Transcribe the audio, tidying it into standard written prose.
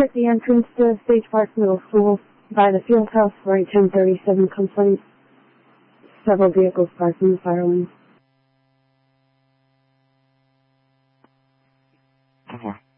Check the entrance to Sage Park Middle School by the field house for a 1037 complaint. Several vehicles parked in the fire lane. Okay.